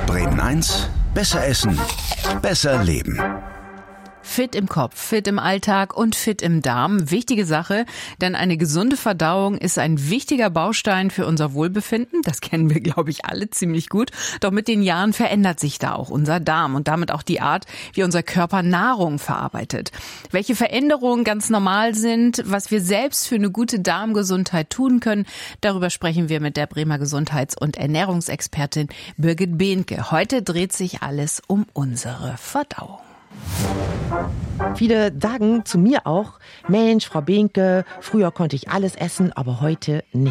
Bremen 1, besser essen, besser leben. Fit im Kopf, fit im Alltag und fit im Darm. Wichtige Sache, denn eine gesunde Verdauung ist ein wichtiger Baustein für unser Wohlbefinden. Das kennen wir, glaube ich, alle ziemlich gut. Doch mit den Jahren verändert sich da auch unser Darm und damit auch die Art, wie unser Körper Nahrung verarbeitet. Welche Veränderungen ganz normal sind, was wir selbst für eine gute Darmgesundheit tun können, darüber sprechen wir mit der Bremer Gesundheits- und Ernährungsexpertin Birgit Behnke. Heute dreht sich alles um unsere Verdauung. Viele sagen zu mir auch, Mensch, Frau Behnke, früher konnte ich alles essen, aber heute nicht.